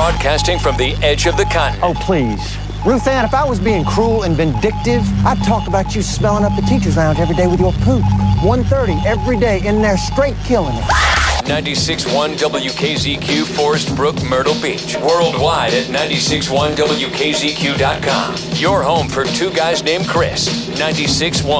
Broadcasting from the edge of the continent. Oh, please. Ruth Ann, if I was being cruel and vindictive, I'd talk about you smelling up the teacher's lounge every day with your poop. 1:30 every day in there, straight killing it. 96.1 WKZQ, Forest Brook, Myrtle Beach. Worldwide at 96.1WKZQ.com. Your home for two guys named Chris. 96.1